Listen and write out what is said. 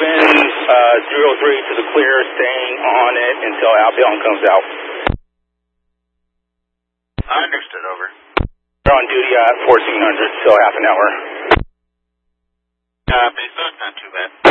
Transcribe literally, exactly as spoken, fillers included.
seven zero three to the clear, staying on it until outbound comes out. Understood, over. We're on duty at fourteen hundred, so half an hour. Copy, so it's not too bad.